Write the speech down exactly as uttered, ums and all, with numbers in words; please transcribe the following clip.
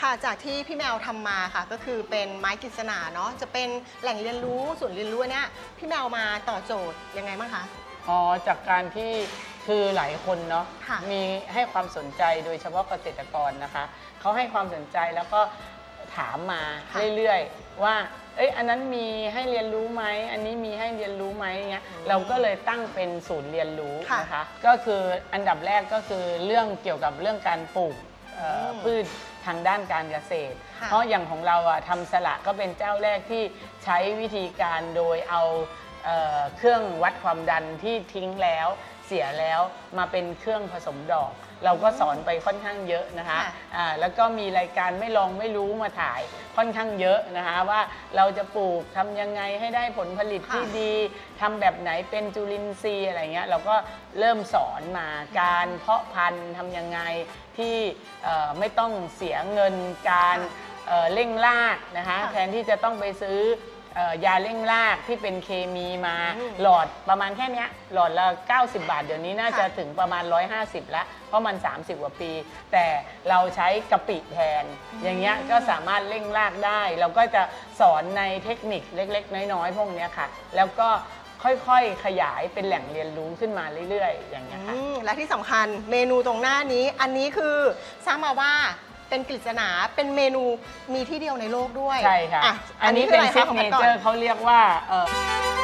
ค่ะจากที่พี่แมวทำมาค่ะก็คือเป็นไม้กฤษณาเนาะจะเป็นแหล่งเรียนรู้ศูนย์เรียนรู้เนี่ยพี่แมวมาต่อโจทย์ยังไงบ้างคะอ๋อจากการที่คือหลายคนเนาะมีให้ความสนใจโดยเฉพาะเกษตรกรนะคะเขาให้ความสนใจแล้วก็ถามมาเรื่อยๆว่าเอ้ยอันนั้นมีให้เรียนรู้ไหมอันนี้มีให้เรียนรู้ไหมเงี้ยเราก็เลยตั้งเป็นศูนย์เรียนรู้นะคะก็คืออันดับแรกก็คือเรื่องเกี่ยวกับเรื่องการปลูกพืชทางด้านการเกษตรเพราะอย่างของเราอะทำสละก็เป็นเจ้าแรกที่ใช้วิธีการโดยเอาเอ่อเครื่องวัดความดันที่ทิ้งแล้วเสียแล้วมาเป็นเครื่องผสมดอกเราก็สอนไปค่อนข้างเยอะนะคะะแล้วก็มีรายการไม่ลองไม่รู้มาถ่ายค่อนข้างเยอะนะคะว่าเราจะปลูกทำยังไงให้ได้ผลผลิตที่ดีทำแบบไหนเป็นจุลินทรีย์อะไรเงี้ยเราก็เริ่มสอนมาการเพาะพันธุ์ทำยังไงที่ไม่ต้องเสียเงินการเร่งรากนะคะแทนที่จะต้องไปซื้อยาเร่งรากที่เป็นเคมีมาหลอดประมาณแค่นี้หลอดละเก้าสิบบาทเดี๋ยวนี้น่าจะถึงประมาณหนึ่งร้อยห้าสิบแล้วเพราะมันสามสิบกว่าปีแต่เราใช้กะปิแทนอย่างเงี้ยก็สามารถเร่งรากได้เราก็จะสอนในเทคนิคเล็กๆน้อยๆพวกนี้ค่ะแล้วก็ค่อยๆขยายเป็นแหล่งเรียนรู้ขึ้นมาเรื่อยๆอย่างเงี้ยค่ะและที่สำคัญเมนูตรงหน้านี้อันนี้คือสร้างมาว่าเป็นกฤษณาเป็นเมนูมีที่เดียวในโลกด้วยใช่ค่ะอ่ะอันนี้เป็นซิกเนเจอร์เขาเรียกว่าเออ